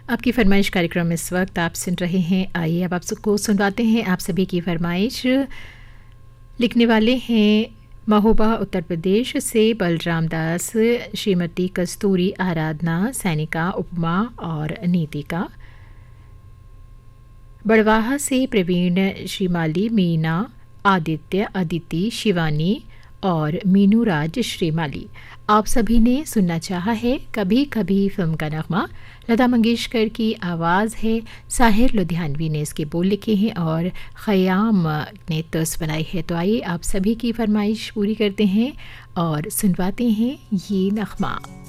आपकी फरमाइश कार्यक्रम इस वक्त आप सुन रहे हैं। आइए अब आप सबको सुनवाते हैं आप सभी की फरमाइश। लिखने वाले हैं महोबा उत्तर प्रदेश से बलराम दास, श्रीमती कस्तूरी आराधना, सैनिका उपमा और नीतिका। बड़वाहा से प्रवीण, श्रीमाली, मीना, आदित्य, अदिति, शिवानी और मीनू राज श्रीमाली। आप सभी ने सुनना चाहा है कभी कभी फिल्म का नगमा। लता मंगेशकर की आवाज़ है, साहिर लुधियानवी ने इसके बोल लिखे हैं और ख़याम ने तर्स बनाई है। तो आइए आप सभी की फरमाइश पूरी करते हैं और सुनवाते हैं ये नगमा।